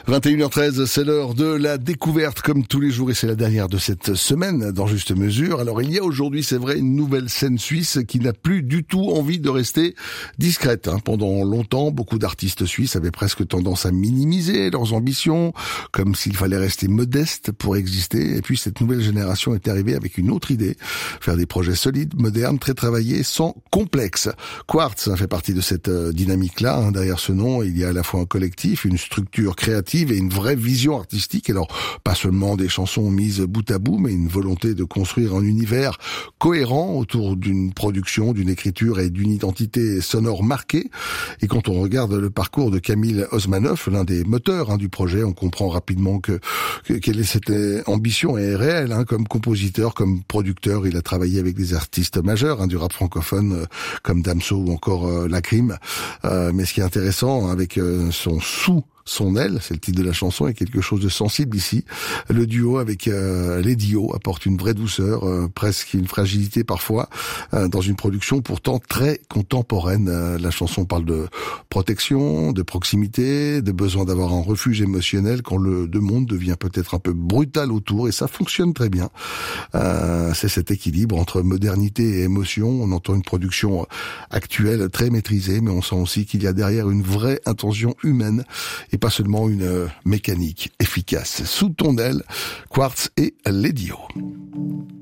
21h13, c'est l'heure de la découverte comme tous les jours et c'est la dernière de cette semaine dans Juste Mesure. Alors il y a aujourd'hui, c'est vrai, une nouvelle scène suisse qui n'a plus du tout envie de rester discrète. Pendant longtemps, beaucoup d'artistes suisses avaient presque tendance à minimiser leurs ambitions, comme s'il fallait rester modeste pour exister. Et puis cette nouvelle génération est arrivée avec une autre idée, faire des projets solides, modernes, très travaillés, sans complexe. Quartz fait partie de cette dynamique-là. Derrière ce nom, il y a à la fois un collectif, une structure créative et une vraie vision artistique. Alors, pas seulement des chansons mises bout à bout, mais une volonté de construire un univers cohérent autour d'une production, d'une écriture et d'une identité sonore marquée. Et quand on regarde le parcours de Kamil Osmanov, l'un des moteurs du projet, on comprend rapidement quelle est cette ambition est réelle. Comme compositeur, comme producteur, il a travaillé avec des artistes majeurs du rap francophone comme Damso ou encore Lacrim. Mais ce qui est intéressant avec son aile, c'est le titre de la chanson, est quelque chose de sensible ici. Le duo avec Ledio apporte une vraie douceur, presque une fragilité parfois, dans une production pourtant très contemporaine. La chanson parle de protection, de proximité, de besoin d'avoir un refuge émotionnel quand le monde devient peut-être un peu brutal autour, et ça fonctionne très bien. C'est cet équilibre entre modernité et émotion. On entend une production actuelle très maîtrisée, mais on sent aussi qu'il y a derrière une vraie intention humaine et pas seulement une mécanique efficace. Sous ton aile, Quartz et Ledio.